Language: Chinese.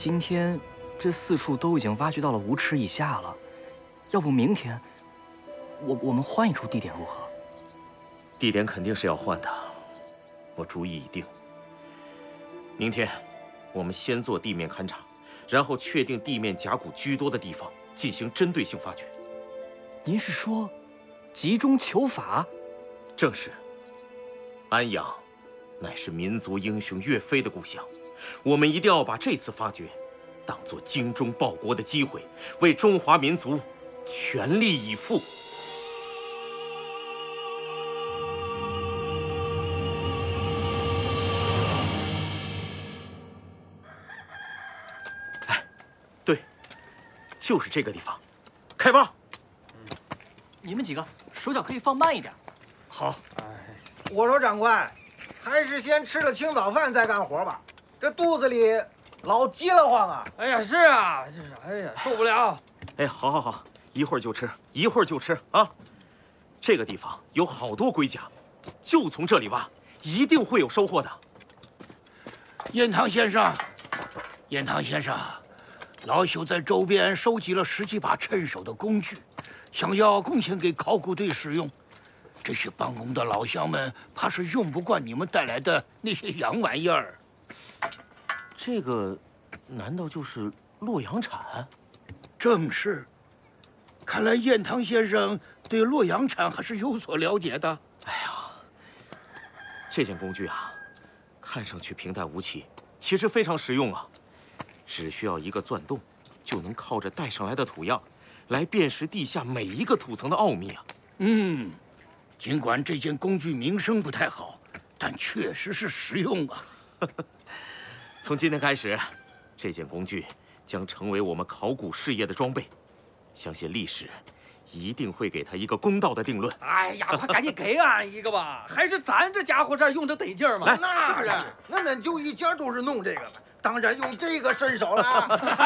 今天这4处都已经挖掘到了5尺以下了，要不明天我们换一处地点如何？ 地点肯定是要换的，我主意已定。明天我们先做地面勘察，然后确定地面甲骨居多的地方进行针对性发掘。 您是说集中求法？ 正是。安阳乃是民族英雄岳飞的故乡，我们一定要把这次发掘当作精忠报国的机会，为中华民族全力以赴。哎，对，就是这个地方，开挖。 你们几个手脚可以放慢一点。 好。 我说长官，还是先吃了清早饭再干活吧，这肚子里老饥了慌啊。 哎呀，是啊，就是，哎呀，受不了。 哎，好，一会儿就吃，一会儿就吃啊！这个地方有好多龟甲，就从这里挖，一定会有收获的。 燕堂先生，老朽在周边收集了10几把趁手的工具，想要贡献给考古队使用。这些办公的老乡们怕是用不惯你们带来的那些洋玩意儿。 这个，难道就是洛阳铲？ 正是。看来燕堂先生对洛阳铲还是有所了解的。 哎呀，这件工具啊，看上去平淡无奇，其实非常实用啊。只需要一个钻洞，就能靠着带上来的土样，来辨识地下每一个土层的奥秘啊。 尽管这件工具名声不太好，但确实是实用啊。 从今天开始，这件工具将成为我们考古事业的装备，相信历史一定会给他一个公道的定论。 哎呀，快赶紧给俺一个吧！还是咱这家伙这儿用着得劲儿嘛。 那是，那咱就一家都是弄这个的，当然用这个伸手了。